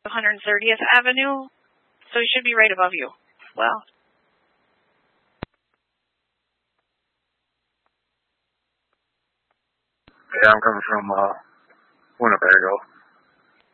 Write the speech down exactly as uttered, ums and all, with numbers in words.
one hundred thirtieth Avenue, so he should be right above you. Well. Yeah, I'm coming from uh, Winnebago.